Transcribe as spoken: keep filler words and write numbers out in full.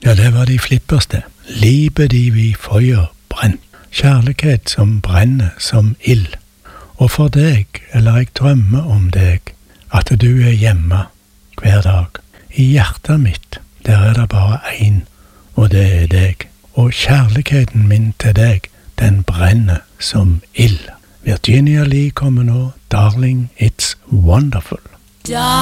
Ja, det var de flipperste. Livet de vi føyer brent. Kjærlighet som brenner som ild. Og for deg, eller jeg drømmer om deg, at du er hjemme hver dag. I hjertet mitt, der er det bare én, og det er deg. Og kjærligheten min til deg, den brenner som ild. Virginia Lee kommer nå, Darling, It's Wonderful.